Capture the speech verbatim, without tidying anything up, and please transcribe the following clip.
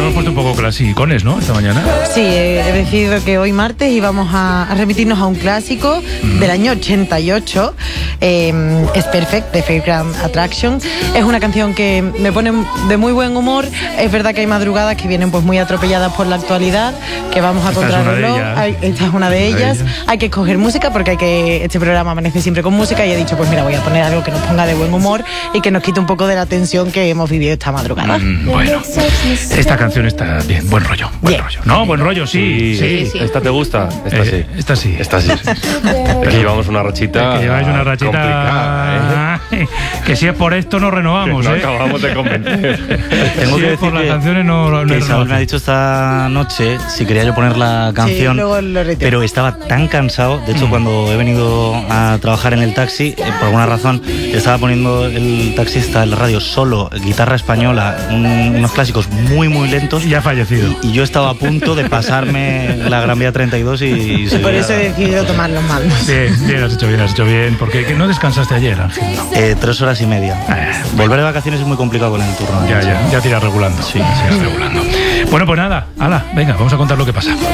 hemos puesto un poco clasicones, ¿no? Esta mañana. Sí, he decidido que hoy martes íbamos a, a remitirnos a un clásico mm. del año ochenta y ocho. Eh, es Perfect, de Fairground Attraction. Es una canción que me pone de muy buen humor. Es verdad que hay madrugadas que vienen pues muy atropelladas por la actualidad, que vamos a contrarreloj. Esta es una de ellas. Hay que escoger música porque hay que este programa amanece siempre con música y he dicho, pues mira, voy a poner algo que nos ponga de buen humor y que nos quite un poco de la tensión que hemos vivido esta madrugada. Mm, bueno, esta canción está bien, buen rollo, buen bien. rollo. No, buen rollo, sí, sí. sí, sí. ¿Esta te gusta? Esta sí. Eh, esta sí. Esta sí. Aquí llevamos una rachita. Que lleváis una rachita complicada, ¿eh? Que si es por esto no renovamos, que no ¿eh? acabamos de convencer. Tengo si que es por las que, canciones no, no que es Isabel me ha dicho esta noche si quería yo poner la canción, sí, pero estaba tan cansado. De hecho, mm. cuando he venido a trabajar en el taxi, eh, por alguna razón, estaba poniendo el taxista en la radio solo guitarra española, un, unos clásicos muy, muy lentos. Y ha fallecido. Y, y yo estaba a punto de pasarme la Gran Vía treinta y dos y... y sí, por eso he decidido tomar los mandos. Bien, bien, has hecho bien, has hecho bien. Porque ¿no descansaste ayer, Ángel? Eh, tres horas y media. Eh, Volver de vacaciones es muy complicado con el turno. Ya, ya, ya te irás regulando. Sí, sí, irás regulando. Bueno, pues nada, ala, venga, vamos a contar lo que pasa.